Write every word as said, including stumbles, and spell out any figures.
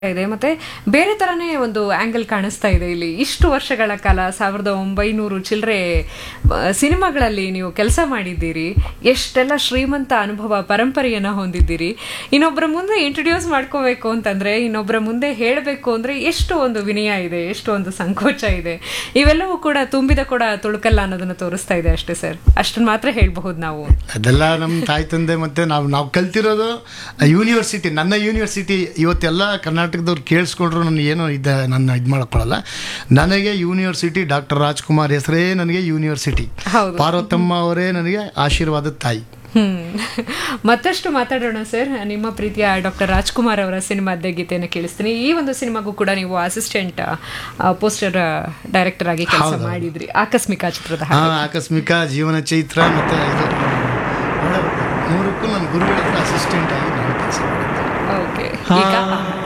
ಇದೆ ಮತ್ತೆ ಬೇರೆ ತರನೇ ಒಂದು ಆಂಗಲ್ ಕಾಣಿಸ್ತಾ ಇದೆ ಇಲ್ಲಿ. ಇಷ್ಟು ವರ್ಷಗಳ ಕಾಲ ಸಾವಿರದ ಒಂಬೈನೂರು ಚಿಲ್ಲರೆ ಸಿನಿಮಾಗಳಲ್ಲಿ ನೀವು ಕೆಲಸ ಮಾಡಿದ್ದೀರಿ, ಎಷ್ಟೆಲ್ಲ ಶ್ರೀಮಂತ ಅನುಭವ ಪರಂಪರೆಯನ್ನ ಹೊಂದಿದ್ದೀರಿ. ಇನ್ನೊಬ್ಬರ ಮುಂದೆ ಇಂಟ್ರೊಡ್ಯೂಸ್ ಮಾಡ್ಕೋಬೇಕು ಅಂತಂದ್ರೆ, ಇನ್ನೊಬ್ಬರ ಮುಂದೆ ಹೇಳಬೇಕು ಅಂದ್ರೆ ಎಷ್ಟು ಒಂದು ವಿನಯ ಇದೆ, ಎಷ್ಟು ಒಂದು ಸಂಕೋಚ ಇದೆ. ಇವೆಲ್ಲವೂ ಕೂಡ ತುಂಬಿದ ಕೂಡ ತುಳುಕಲ್ಲ ಅನ್ನೋದನ್ನ ತೋರಿಸ್ತಾ ಇದೆ ಅಷ್ಟೇ ಸರ್. ಅಷ್ಟನ್ನು ಮಾತ್ರ ಹೇಳ್ಬಹುದು ನಾವು. ಅದೆಲ್ಲ ನಮ್ಮ ತಾಯಿ ತಂದೆ ಮತ್ತೆ ನಾವು ನಾವು ಕಲ್ತಿರೋದು ಯೂನಿವರ್ಸಿಟಿ. ನನ್ನ ಯೂನಿವರ್ಸಿಟಿ ಇವತ್ತೆಲ್ಲ ಕರ್ನಾಟಕದವ್ರು ಕೇಳಿಸ್ಕೊಂಡ್ರು ನನ್ನ ಏನೋ ಇದ್ದ ನನ್ನ ಇದು ಮಾಡ್ಕೊಳ್ಳಲ್ಲ. ನನಗೆ ಯೂನಿವರ್ಸಿಟಿ ಡಾಕ್ಟರ್ ರಾಜ್ಕುಮಾರ್ ಹೆಸರೇ ನನಗೆ ಯೂನಿವರ್ಸಿಟಿ. ಪಾರ್ವತಮ್ಮ ಅವರೇ ನನಗೆ ಆಶೀರ್ವಾದದ ತಾಯಿ. ಹ್ಮ್ ಮತ್ತಷ್ಟು ಮಾತಾಡೋಣ ಸರ್. ನಿಮ್ಮ ಪ್ರೀತಿಯ ಡಾಕ್ಟರ್ ರಾಜ್ಕುಮಾರ್ ಅವರ ಸಿನಿಮಾದ ಗೀತೆಯನ್ನು ಕೇಳಿಸ್ತೀನಿ. ಈ ಒಂದು ಸಿನಿಮಾಗೂ ಕೂಡ ನೀವು ಅಸಿಸ್ಟೆಂಟ್ ಪೋಸ್ಟರ್ ಡೈರೆಕ್ಟರ್ ಆಗಿ ಕೆಲಸ ಮಾಡಿದ್ರಿ. ಆಕಸ್ಮಿಕ ಚಿತ್ರದ ಆಕಸ್ಮಿಕ, ಜೀವನ ಚೈತ್ರ ಮತ್ತೆ ಇದು ಮೂರಕ್ಕೂ ನನ್ನ ಗುರುಗಳ ಅಸಿಸ್ಟೆಂಟ್ ಆಗಿ ನಾನು ಕೆಲಸ ಮಾಡಿದ್ದೆ. ಓಕೆ. ಈಗ